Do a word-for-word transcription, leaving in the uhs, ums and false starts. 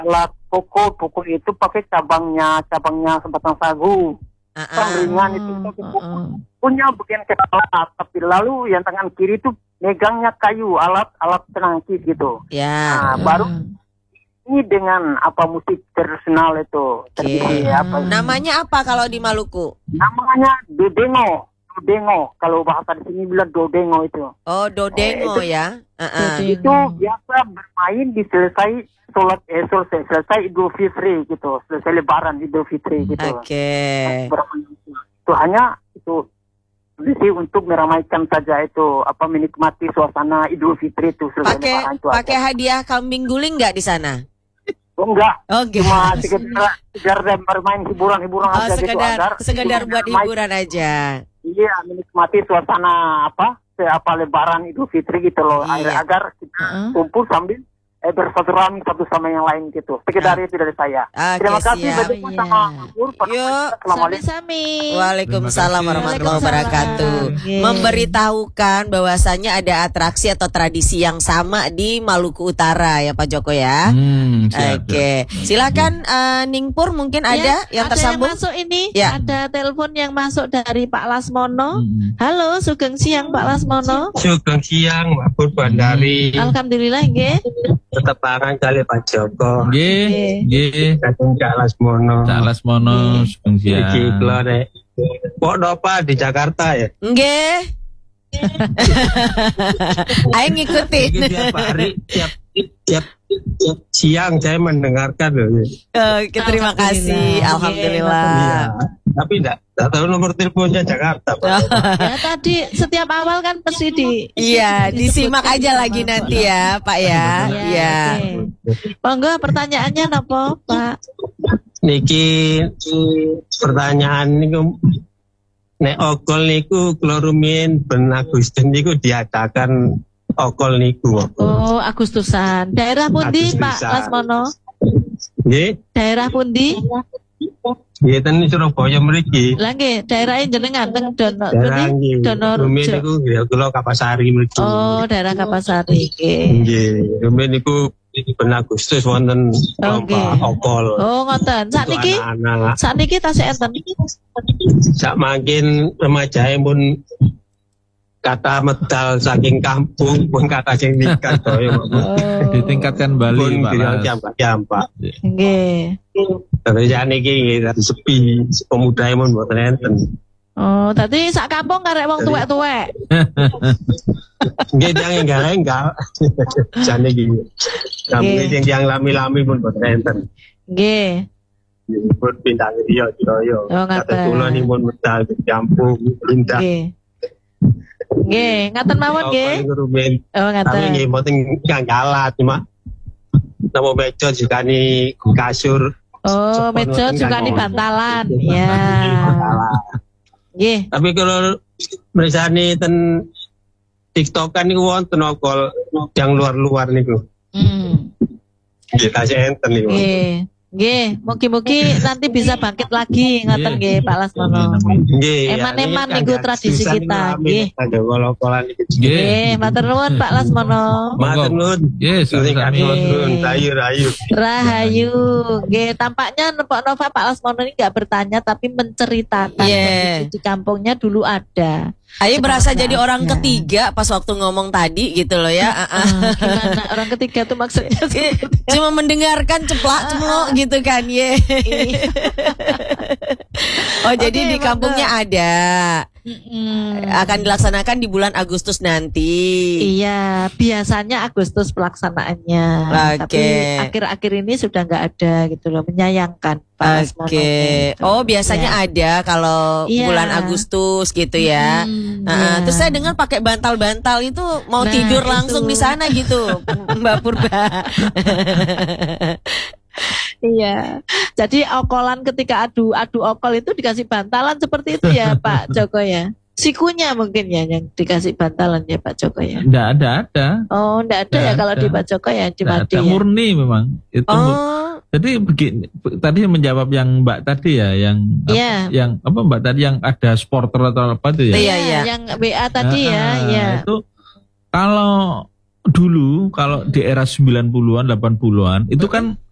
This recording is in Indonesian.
alat pokok, pokok itu pakai cabangnya, cabangnya sebatang sagu. Uh-uh. Ringan itu uh-uh. punya bagian kepala, tapi lalu yang tangan kiri itu megangnya kayu, alat alat penangkis gitu. Ya. Nah, baru ini dengan apa musik tradisional itu. Okay. Apa, namanya apa kalau di Maluku? Namanya dodengo. Dodengo. Kalau bahasa di sini bilang dodengo itu. Oh, dodengo eh, ya. Uh-uh. Itu biasa bermain di selesai sholat eh, selesai, selesai Idul Fitri gitu, selesai Lebaran Idul Fitri gitu. Oke. Okay. Itu hanya itu jadi untuk meramaikan saja itu apa menikmati suasana Idul Fitri itu selesai pake, Lebaran itu. Pakai hadiah kambing guling nggak di sana? Oh enggak. Oh, cuma sekedar sekedar bermain hiburan-hiburan oh, aja sekedar, gitu agar sekedar buat hiburan aja. Iya, menikmati suasana apa apa Lebaran Idul Fitri gitu loh. Iya. Agar kita uh-huh. kumpul sambil eh bersilaturahmi satu sama yang lain gitu. Sekedar itu dari saya. Okay, terima kasih banyak oh, sama Nur. Yuk, sami-sami. Waalaikumsalam warahmatullahi wabarakatuh. Okay. Memberitahukan bahwasannya ada atraksi atau tradisi yang sama di Maluku Utara ya Pak Joko ya. Hmm, Oke, okay. Silakan uh, Ningpur mungkin ya, ada yang ada tersambung. Yang masuk ini, ya. Ada telepon yang masuk dari Pak Lasmono. Hmm. Halo, sugeng siang Pak Lasmono. Sugeng siang, Mbak Pur Bandari. Alhamdulillah nggih. Tetap pangan kali Pak Joko. Nggih, nggih. Kadung Cak Lasmono. Cak Lasmono, sugeng siang. Iki kula nek Pok Nova di Jakarta ya. Nggih. Ayo ngikutin. Tiap hari, tiap tiap tiap siang saya mendengarkan loh. Oke, terima kasih. Alhamdulillah. Iya. Tapi enggak, enggak tahu nomor teleponnya Jakarta. Ya tadi setiap awal kan pasti di Iya, disimak aja lagi nanti ya, Pak ya. Iya. Monggo pertanyaannya napa, Pak? Niki pertanyaan niku nek okol niku klorumin ben Agustus niku diadakan okol niku. Oh, Agustusan. Daerah pundi, Pak Lasmono? Nggih. Daerah pundi? Nggih ten Surabaya mriki. Lah nggih, daerah jenengan teng Dono pundi? Dono Rumen niku nggih kula Kapasari mriki. Oh, daerah Kapasari. Nggih. Nggih, rumen niku ben Agustus wonten okay. okol. Oh, ngoten. Sakniki? Sakniki tasih enten. Sak mangkin remajae pun kata medal saking kampung pun kata sing nikah toyo. Oh. Ditingkatkan Bali Pak. Pun jampak-jampak. Nggih. Tapi sakniki nggih sepi, pemudae mun mboten enten. Oh, tadi sak kampung karek wong tuwek-tuwek. Nggih tiyang enggal-enggal. Jane iki. Kampung sing tiyang lami-lami pun mboten enten. Nggih. Pun bintang riyo Jaya. Kata kula ning pun medal kampung Lindah. Nggih. Nggih, ngaten mawon nggih. Oh, ngaten. Tapi nggih mboten kang kalah cuma napa meja jukani kasur. Oh, meja jukani bantalan. Ya. Nggih. Tapi kalau misalnya ten TikTok kan niku wonten okol yang luar-luar niku. Hmm. Nggih tasih enten niku. Nggih. Nggih, mugi-mugi nanti bisa bangkit lagi ngoten nggih Pak Lasmono. Nggih. Eman-eman niku tradisi kita nggih. Kol-kolan iki. Nggih, matur nuwun Pak Lasmono. Matur nuwun. Nggih, sami-sami. Rahayu-rahayu. Rahayu. Nggih, tampaknya Pak Nova Pak Lasmono ini enggak bertanya tapi menceritakan yeah. di kampungnya dulu ada. Ayo berasa jadi orang ada. Ketiga pas waktu ngomong tadi gitu loh ya. Uh, gimana orang ketiga tuh maksudnya? Cuma mendengarkan ceplak cemlok gitu kan ye. Oh jadi okay, di kampungnya maka. Ada. Mm-mm. Akan dilaksanakan di bulan Agustus nanti. Iya, biasanya Agustus pelaksanaannya. Okay. Tapi akhir-akhir ini sudah nggak ada gitu loh, menyayangkan. Oke. Okay. Oh biasanya ya. Ada kalau ya. Bulan Agustus gitu ya. Hmm, uh, ya. Terus saya dengar pakai bantal-bantal itu mau nah, tidur langsung itu. Di sana gitu, Mbak Purba. Iya, jadi okolan ketika adu adu okol itu dikasih bantalan seperti itu ya Pak Joko ya. Sikunya mungkin ya yang dikasih bantalan ya Pak Joko ya. Enggak ada ada. Oh, enggak ada ya ada. Kalau di Pak Joko ya di Madi. Ya? Murni memang itu. Oh. Jadi begini, tadi menjawab yang Mbak tadi ya, yang yeah. apa, yang apa Mbak tadi yang ada supporter atau apa itu ya? Iya, iya. Yang W A tadi nah, ya, ya. Itu kalau dulu kalau di era sembilan puluhan, delapan puluhan itu kan